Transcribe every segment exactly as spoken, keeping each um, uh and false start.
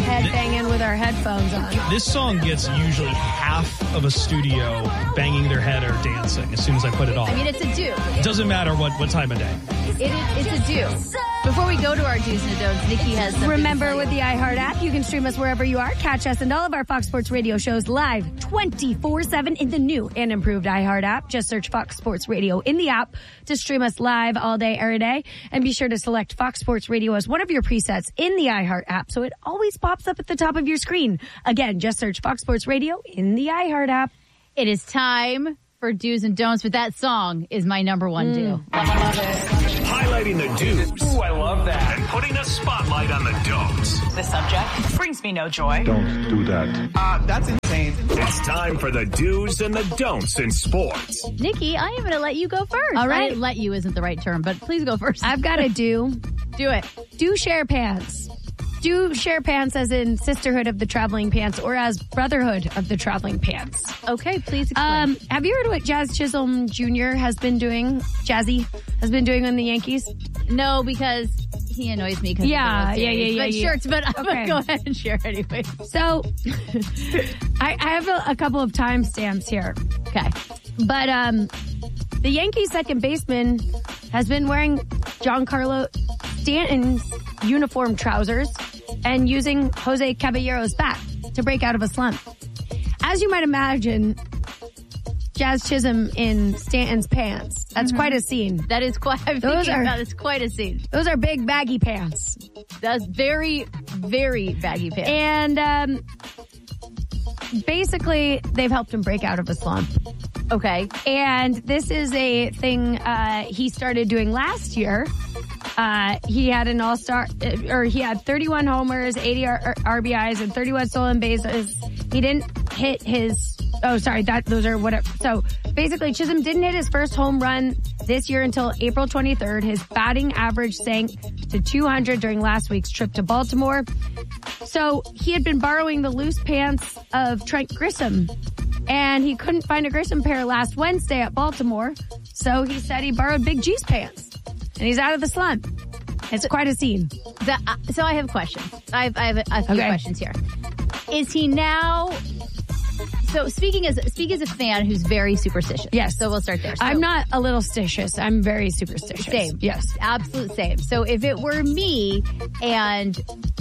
headbanging with our headphones on. This song gets usually half of a studio banging their head or dancing as soon as I put it on. I mean, it's a do. It doesn't matter what, what time of day. It is, it's a do. Before we go to our do's and don'ts, Nikki has something Remember, to tell with you. the iHeart app, you can stream us wherever you are. Catch us and all of our Fox Sports Radio shows live twenty-four seven in the new and improved iHeart app. Just search Fox Sports Radio in the app to stream us live all day, every day. And be sure to select Fox Sports Radio as one of your presets in the iHeart app so it always pops up at the top of your screen. Again, just search Fox Sports Radio in the iHeart app. It is time for do's and don'ts, but that song is my number one Mm. do. Highlighting the do's. Ooh, I love that. And putting a spotlight on the don'ts. The subject brings me no joy. Don't do that. Uh, that's insane. It's time for the do's and the don'ts in sports. Nikki, I am going to let you go first. All right. I didn't let you isn't the right term, but please go first. I've got to do. do it. Do share pants. Do share pants as in sisterhood of the traveling pants or as brotherhood of the traveling pants. Okay, please explain. Um, have you heard what Jazz Chisholm Junior has been doing? Jazzy has been doing on the Yankees? No, because he annoys me. Yeah, of yeah, yeah, yeah, But yeah. shirts, but I'm Okay. going to go ahead and share anyway. So I, I have a, a couple of timestamps here. Okay. But um, the Yankees second baseman has been wearing Giancarlo Stanton's uniform trousers and using Jose Caballero's bat to break out of a slump. As you might imagine, Jazz Chisholm in Stanton's pants. That's Mm-hmm. quite a scene. That is quite, I'm Those thinking are- about it. It's quite a scene. Those are big baggy pants. That's very, very baggy pants. And um, basically, they've helped him break out of a slump. Okay. And this is a thing uh, he started doing last year. Uh, he had an all-star, uh, or he had thirty-one homers, eighty R- R B Is, and thirty-one stolen bases. He didn't hit his, oh, sorry, that those are whatever. So basically, Chisholm didn't hit his first home run this year until April twenty-third. His batting average sank to two hundred during last week's trip to Baltimore. So he had been borrowing the loose pants of Trent Grisham, and he couldn't find a Grisham pair last Wednesday at Baltimore. So he said he borrowed Big G's pants, and he's out of the slump. It's quite a scene. The, uh, so I have questions. I have, I have a, a few Okay. questions here. Is he now... So speaking as speaking as a fan who's very superstitious. Yes. So we'll start there. So, I'm not a little stitious. I'm very superstitious. Same. Yes. Absolute same. So if it were me and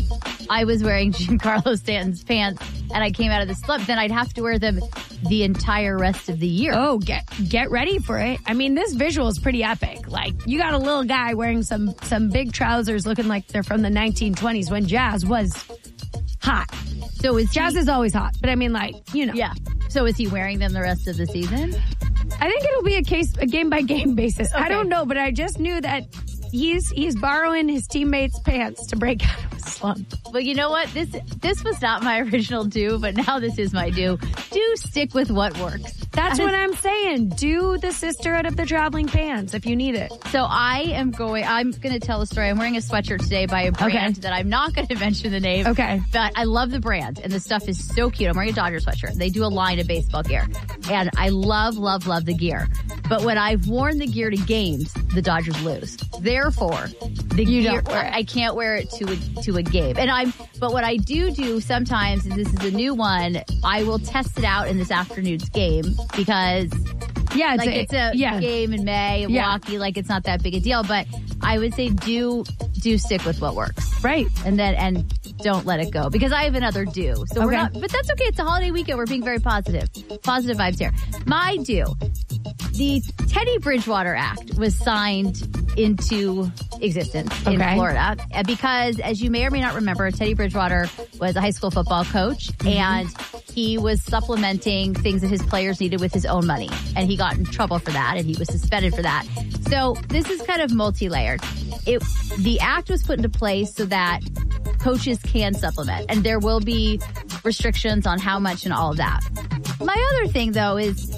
I was wearing Giancarlo Stanton's pants and I came out of the slump, then I'd have to wear them the entire rest of the year. Oh, get get ready for it. I mean, this visual is pretty epic. Like, you got a little guy wearing some some big trousers looking like they're from the nineteen twenties when Jazz was hot. So is Jazz he, is always hot, but I mean, like, you know. yeah. So is he wearing them the rest of the season? I think it'll be a case, a game by game basis. I Okay. don't know, but I just knew that he's he's borrowing his teammates' pants to break out of a slump. Well, you know what? This this was not my original do, but now this is my do. Do stick with what works. That's what I'm saying. Do the sisterhood of the traveling pants if you need it. So I am going, I'm going to tell a story. I'm wearing a sweatshirt today by a brand Okay. that I'm not going to mention the name. Okay. But I love the brand and the stuff is so cute. I'm wearing a Dodger sweatshirt. They do a line of baseball gear and I love, love, love the gear. But when I've worn the gear to games, the Dodgers lose. Therefore, the You gear, don't wear it. I can't wear it to a, to a game. And I'm, but what I do do sometimes is this is a new one. I will test it out in this afternoon's game because Yeah, it's like a, it's a yeah. game in May in Yeah. Milwaukee, like it's not that big a deal, but I would say do do stick with what works. Right. And then and don't let it go because I have another do. So we're Okay. not but that's okay. It's a holiday weekend. We're being very positive. Positive vibes here. My do. The Teddy Bridgewater Act was signed into existence in Okay. Florida and because as you may or may not remember, Teddy Bridgewater was a high school football coach and he was supplementing things that his players needed with his own money and he got in trouble for that and he was suspended for that. So this is kind of multi-layered. It, the act was put into place so that coaches can supplement and there will be restrictions on how much and all of that. My other thing though is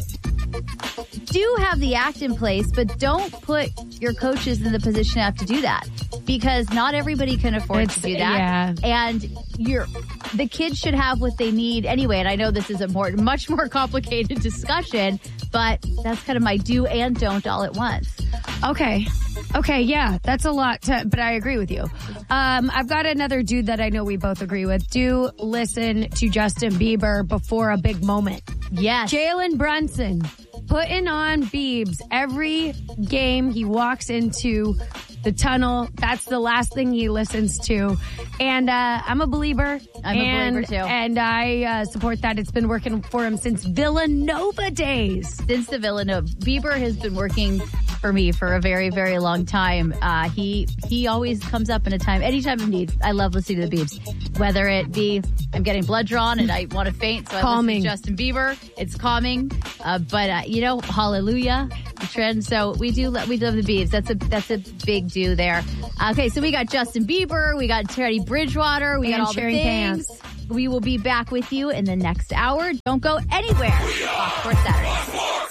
do have the act in place, but don't put your coaches in the position to have to do that because not everybody can afford It's- to do that. yeah. And you're, the kids should have what they need anyway. And I know this is a more, much more complicated discussion, but that's kind of my do and don't all at once. Okay. Okay, yeah, that's a lot, to, but I agree with you. Um, I've got another dude that I know we both agree with. Do listen to Justin Bieber before a big moment. Yes. Jalen Brunson putting on Biebs every game he walks into the tunnel. That's the last thing he listens to. And uh, I'm a believer. I'm and, a believer, too. And I uh, support that. It's been working for him since Villanova days. Since the Villanova. Bieber has been working for me for a very, very long time. Uh, he he always comes up in a time, any time of need. I love listening to the Biebs. Whether it be I'm getting blood drawn and I want to faint, so I calming. listen to Justin Bieber. It's calming. Uh, but, uh, you know, hallelujah, the trend. So we do we love the Biebs. That's a, that's a big do there. Okay, so we got Justin Bieber. We got Teddy Bridgewater. We And got all the sharing things. pants. We will be back with you in the next hour. Don't go anywhere. Fox Sports Saturday.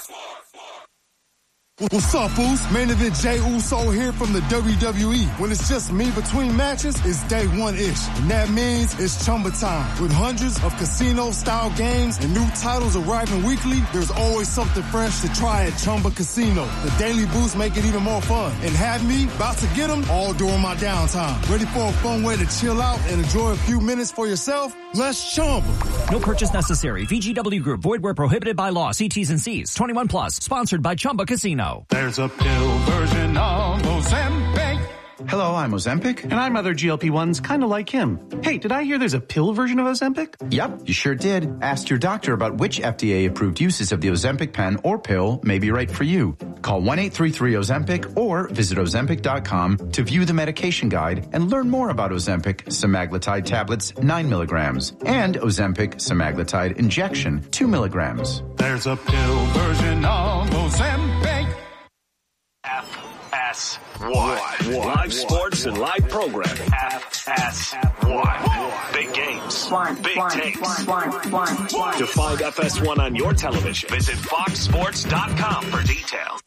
What's up, Uso? Main event Jey Uso here from the W W E. When it's just me between matches, it's day one-ish. And that means it's Chumba time. With hundreds of casino-style games and new titles arriving weekly, there's always something fresh to try at Chumba Casino. The daily boosts make it even more fun. And have me about to get them all during my downtime. Ready for a fun way to chill out and enjoy a few minutes for yourself? Let's Chumba. No purchase necessary. V G W Group. Void where prohibited by law. See T's and C's. twenty-one plus. Sponsored by Chumba Casino. There's a pill version of Ozempic. Hello, I'm Ozempic. And I'm other G L P ones kind of like him. Hey, did I hear there's a pill version of Ozempic? Yep, you sure did. Ask your doctor about which F D A-approved uses of the Ozempic pen or pill may be right for you. Call one eight three three Ozempic or visit Ozempic dot com to view the medication guide and learn more about Ozempic semaglutide tablets nine milligrams and Ozempic semaglutide injection two milligrams. There's a pill version of Ozempic. F S one. Live sports and live programming. F S one. Big games. Big takes. To find F S one on your television, visit fox sports dot com for details.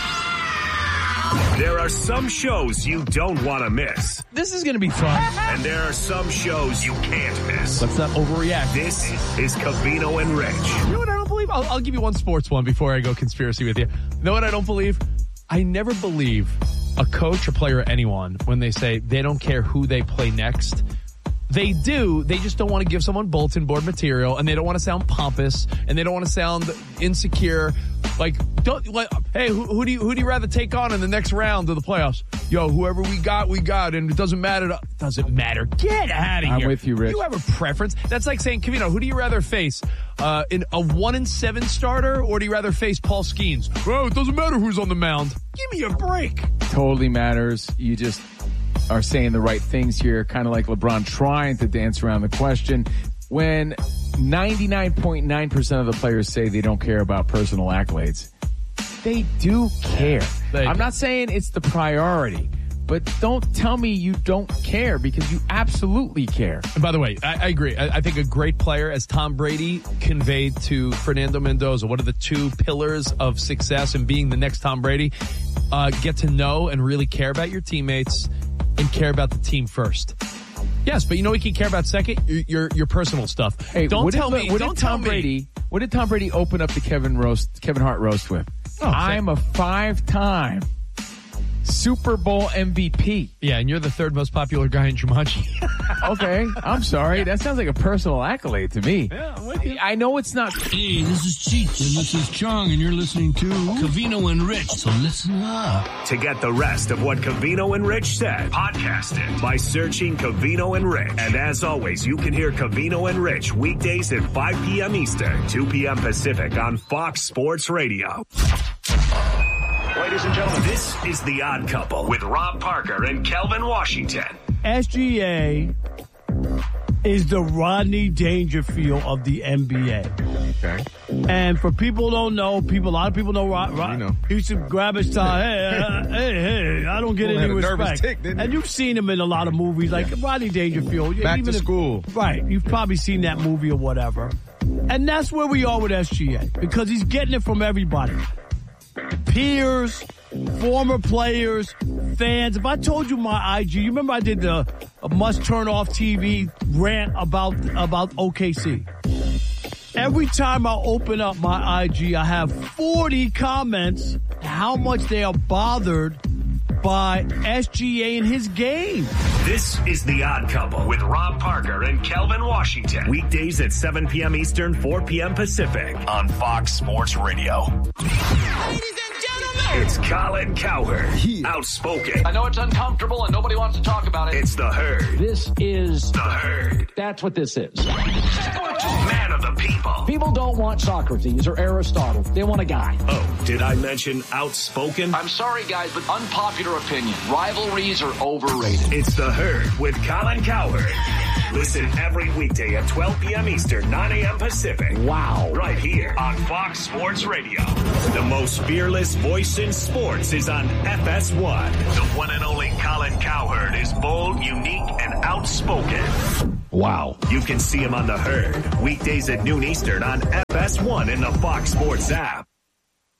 There are some shows you don't want to miss. This is going to be fun. And there are some shows you can't miss. Let's not overreact. This is Covino and Rich. You know what I don't believe? I'll, I'll give you one sports one before I go conspiracy with you. You know what I don't believe? I never believe a coach, a player, or anyone when they say they don't care who they play next. They do. They just don't want to give someone bulletin board material, and they don't want to sound pompous, and they don't want to sound insecure. Like, don't like, hey, who, who do you who do you rather take on in the next round of the playoffs? Yo, whoever we got, we got, and it doesn't matter. It doesn't matter. Get out of here. I'm with you, Rich. Do you have a preference? That's like saying, Covino, who do you rather face? Uh, in a one and seven starter, or do you rather face Paul Skeens? Well, it doesn't matter who's on the mound. Give me a break. Totally matters. You just are saying the right things here, kind of like LeBron trying to dance around the question. When ninety-nine point nine percent of the players say they don't care about personal accolades, they do care. They I'm do. not saying it's the priority, but don't tell me you don't care, because you absolutely care. And by the way, I, I agree. I, I think a great player, as Tom Brady conveyed to Fernando Mendoza, one of the two pillars of success in being the next Tom Brady, uh, get to know and really care about your teammates and care about the team first. Yes, but you know what you can care about second? Your your, your personal stuff. Hey, don't what tell did, me. What don't did tell Tom me. Brady? What did Tom Brady open up the Kevin roast, Kevin Hart roast with? Oh, I'm a five-time Super Bowl M V P. Yeah, and you're the third most popular guy in Jumanji. Okay, I'm sorry. That sounds like a personal accolade to me. Yeah, I'm with you. I know it's not. Hey, this is Cheech, and this is Chong, and you're listening to Covino and Rich, so listen up. To get the rest of what Covino and Rich said, podcast it by searching Covino and Rich. And as always, you can hear Covino and Rich weekdays at five p.m. Eastern, two p.m. Pacific on Fox Sports Radio. Ladies and gentlemen, this is The Odd Couple with Rob Parker and Kelvin Washington. S G A is the Rodney Dangerfield of the N B A. Okay. And for people who don't know, people, a lot of people know Rod. Rod know. He used to grab his tie. Hey, uh, hey, hey, I don't get Well, any had a nervous respect. tick, didn't he? And you've seen him in a lot of movies, like Rodney Dangerfield. Back Even to if- school. Right. You've probably seen that movie or whatever. And that's where we are with S G A, because he's getting it from everybody. Peers, former players, fans. If I told you my I G, you remember I did the must turn off T V rant about about O K C. Every time I open up my I G, I have forty comments how much they are bothered by S G A in his game. This is The Odd Couple with Rob Parker and Kelvin Washington. Weekdays at seven p.m. Eastern, four p.m. Pacific on Fox Sports Radio. It's Colin Cowherd, outspoken. I know it's uncomfortable and nobody wants to talk about it. It's The Herd. This is The Herd. That's what this is. Man of the people. People don't want Socrates or Aristotle. They want a guy. Oh, did I mention outspoken? I'm sorry, guys, but unpopular opinion. Rivalries are overrated. It's The Herd with Colin Cowherd. Listen every weekday at twelve p.m. Eastern, nine a.m. Pacific. Wow. Right here on Fox Sports Radio. The most fearless voice in sports is on F S one. The one and only Colin Cowherd is bold, unique, and outspoken. Wow. You can see him on The Herd. Weekdays at noon Eastern on F S one in the Fox Sports app.